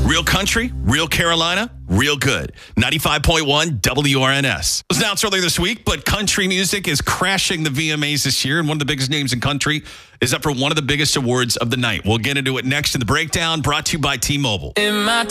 Real country, real Carolina, real good. 95.1 WRNS. It was announced earlier this week, but country music is crashing the VMAs this year, and one of the biggest names in country is up for one of the biggest awards of the night. We'll get into it next in the breakdown, brought to you by T-Mobile.